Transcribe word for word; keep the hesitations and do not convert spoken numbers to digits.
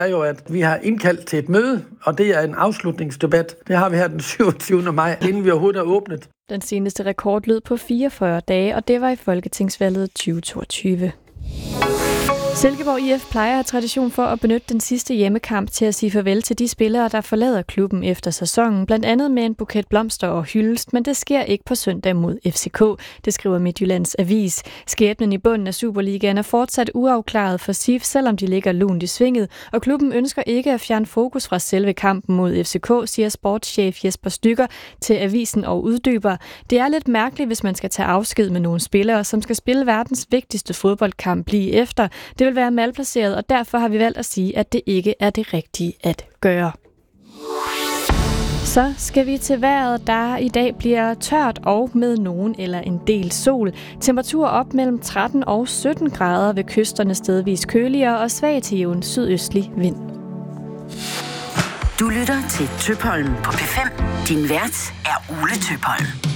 er jo, at vi har indkaldt til et møde, og det er en afslutningsdebat. Det har vi her den syvogtyvende maj, inden vi overhovedet er åbnet. Den seneste rekord lød på fireogfyrre dage, og det var i Folketingsvalget tyve toogtyve. Silkeborg I F plejer at have tradition for at benytte den sidste hjemmekamp til at sige farvel til de spillere, der forlader klubben efter sæsonen, blandt andet med en buket blomster og hyldest, men det sker ikke på søndag mod F C K, det skriver Midtjyllands Avis. Skæbnen i bunden af Superligaen er fortsat uafklaret for S I F, selvom de ligger lunt i svinget, og klubben ønsker ikke at fjerne fokus fra selve kampen mod F C K, siger sportschef Jesper Stygger til avisen og uddyber. Det er lidt mærkeligt, hvis man skal tage afsked med nogle spillere, som skal spille verdens vigtigste fodboldkamp lige efter. Det vil være malplaceret, og derfor har vi valgt at sige, at det ikke er det rigtige at gøre. Så skal vi til vejret, der i dag bliver tørt og med nogen eller en del sol. Temperatur op mellem tretten og sytten grader, ved kysterne stedvis køligere og svag til jævn sydøstlig vind. Du lytter til Tøpholm på P fem. Din vært er Ole Tøpholm.